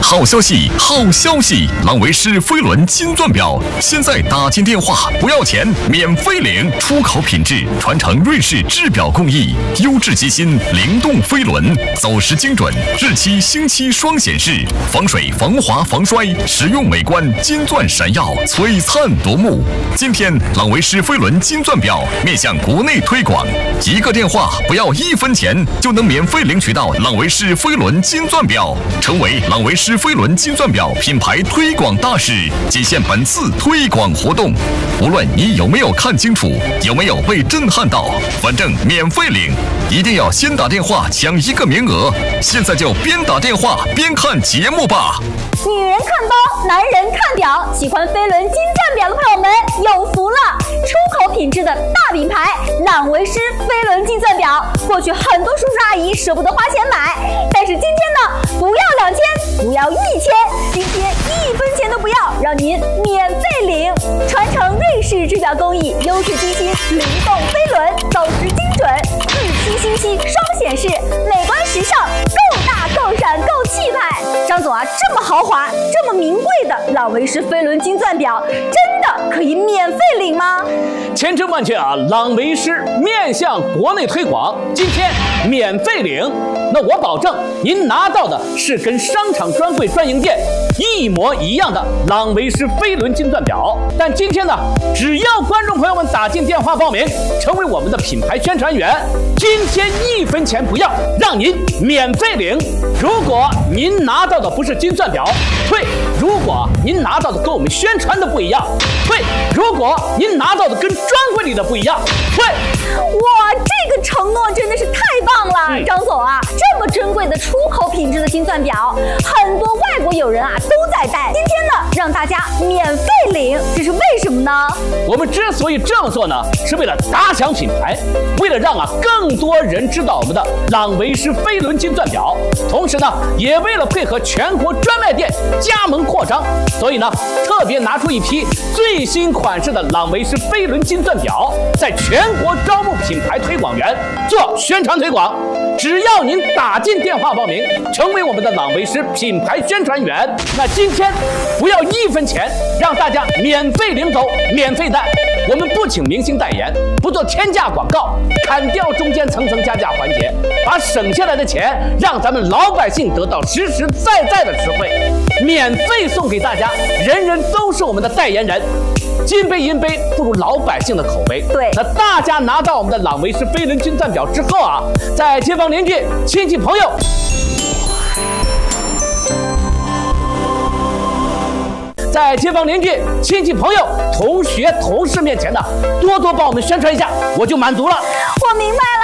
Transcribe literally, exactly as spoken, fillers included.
好消息，好消息！朗维诗飞轮金钻表，现在打进电话不要钱，免费领。出口品质，传承瑞士制表工艺，优质机芯，灵动飞轮，走时精准，日期星期双显示，防水、防滑、防摔，实用美观，金钻闪耀，璀璨夺目。今天，朗维诗飞轮金钻表面向国内推广，一个电话不要一分钱，就能免费领取到朗维诗飞轮金钻表，成为朗维诗飞轮金钻表品牌推广大使，仅限本次推广活动。无论你有没有看清楚，有没有被震撼到，反正免费领，一定要先打电话抢一个名额。现在就边打电话边看节目吧。 女人看包，男人看表，喜欢飞轮金钻表的朋友们有福了！出口品质的大品牌朗维诗飞轮金钻表，过去很多叔叔阿姨舍不得花钱买，但是今天呢，不要两千，不要一千，今天一分钱都不要，让您免费领。传承瑞士制表工艺，优质机芯，灵动飞轮，走时精准，日期星期双显示，美观时尚，够大够闪够气派。张总啊，这么豪华，这么名贵的朗维诗飞轮金钻表，真的可以免费领吗？ 千真万确啊！朗维诗面向国内推广，今天免费领。那我保证，您拿到的是跟商场专柜专营店一模一样的朗维诗飞轮金钻表。但今天呢，只要观众朋友们打进电话报名，成为我们的品牌宣传员，今天一分钱不要，让您免费领。如果您拿到的不是金钻表，退；如果您拿到的跟我们宣传的不一样，退；如果您拿到的跟专柜里的不一样，退。 哇，这个承诺真的是太棒了，嗯、张总啊，这么珍贵的出口品质的金钻表，很多外国友人啊都在戴。今天呢，让大家免费领，这是为什么呢？ 我们之所以这么做呢，是为了打响品牌，为了让啊更多人知道我们的朗维诗飞轮金钻表，同时呢，也为了配合全国专卖店加盟扩张，所以呢，特别拿出一批最新款式的朗维诗飞轮金钻表，在全国招募品牌推广员做宣传推广。只要您打进电话报名，成为我们的朗维诗品牌宣传员，那今天不要一分钱，让大家免费领走，免费戴。我们不请明星代言，不做天价广告，砍掉中间层层加价环节，把省下来的钱让咱们老百姓得到实实在在的实惠，免费送给大家，人人都是我们的代言人。金杯银杯不如老百姓的口碑。 对， 那大家拿到我们的朗维诗飞轮金钻表之后啊，在街坊邻居、亲戚朋友，在街坊邻居、亲戚朋友、同学、同事面前呢，多多帮我们宣传一下，我就满足了。 我明白了。